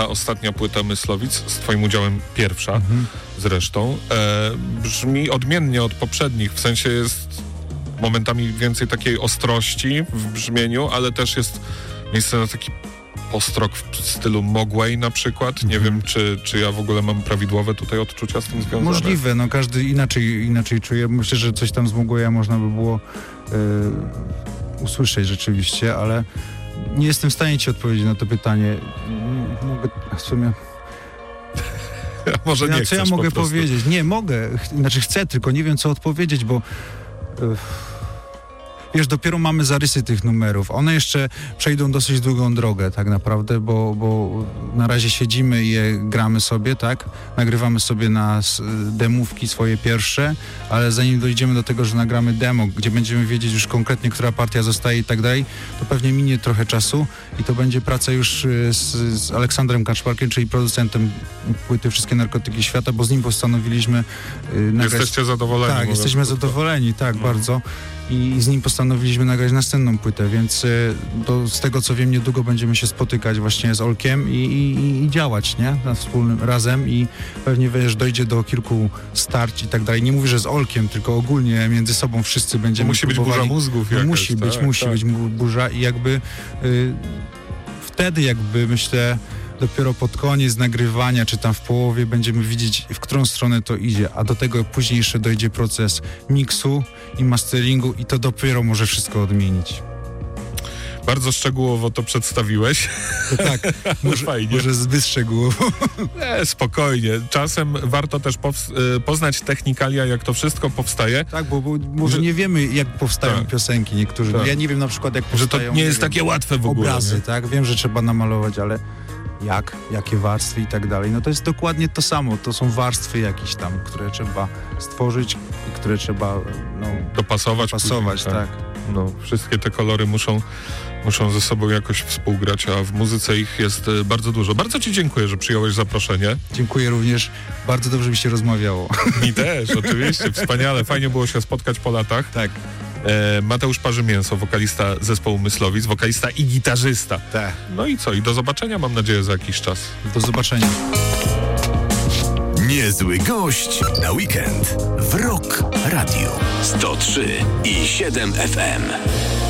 ostatnia płyta Myslowic, z twoim udziałem pierwsza zresztą, brzmi odmiennie od poprzednich, w sensie jest momentami więcej takiej ostrości w brzmieniu, ale też jest miejsce na taki ostrok w stylu Mogwai na przykład. Nie wiem, czy ja w ogóle mam prawidłowe tutaj odczucia z tym związane. Możliwe, no każdy inaczej czuje. Myślę, że coś tam z Mogwai można by było usłyszeć rzeczywiście, ale nie jestem w stanie ci odpowiedzieć na to pytanie. Mogę w sumie... Może nie co ja mogę po prostu powiedzieć? Nie, mogę. Chcę, tylko nie wiem, co odpowiedzieć, bo... Wiesz, dopiero mamy zarysy tych numerów. One jeszcze przejdą dosyć długą drogę tak naprawdę, bo na razie siedzimy i je gramy sobie, tak? Nagrywamy sobie na demówki swoje pierwsze, ale zanim dojdziemy do tego, że nagramy demo, gdzie będziemy wiedzieć już konkretnie, która partia zostaje i tak dalej, to pewnie minie trochę czasu i to będzie praca już z Aleksandrem Kaczmarkiem, czyli producentem płyty Wszystkie narkotyki świata, bo z nim postanowiliśmy nagrać... Jesteście zadowoleni? Tak, jesteśmy zadowoleni, tak, bardzo. I z nim postanowiliśmy nagrać następną płytę, więc z tego co wiem, niedługo będziemy się spotykać właśnie z Olkiem i działać, nie? Na wspólnym razem i pewnie, wiesz, dojdzie do kilku starć i tak dalej. Nie mówię, że z Olkiem, tylko ogólnie między sobą wszyscy będziemy musi próbowali. Być burza mózgów jakaś, musi być burza i jakby wtedy jakby myślę dopiero pod koniec nagrywania, czy tam w połowie będziemy widzieć, w którą stronę to idzie, a do tego później jeszcze dojdzie proces miksu i masteringu i to dopiero może wszystko odmienić. Bardzo szczegółowo to przedstawiłeś. Tak, może zbyt szczegółowo. Spokojnie. Czasem warto też poznać technikalia, jak to wszystko powstaje. Tak, bo może nie wiemy, jak powstają piosenki niektórzy. No ja nie wiem na przykład, jak powstają... Że to nie jest takie łatwe w ogóle. Obrazy, nie? tak? Wiem, że trzeba namalować, ale jakie warstwy i tak dalej. No to jest dokładnie to samo. To są warstwy jakieś tam, które trzeba stworzyć i które trzeba dopasować, tak. No, wszystkie te kolory muszą ze sobą jakoś współgrać, a w muzyce ich jest bardzo dużo. Bardzo ci dziękuję, że przyjąłeś zaproszenie. Dziękuję również. Bardzo dobrze mi się rozmawiało. Mi też, oczywiście. Wspaniale. Fajnie było się spotkać po latach. Tak. Mateusz Parzymięso, wokalista zespołu Myslowic, wokalista i gitarzysta. Tak. No i co? I do zobaczenia, mam nadzieję, za jakiś czas. Do zobaczenia. Niezły gość na weekend w Rock Radio 103,7 FM.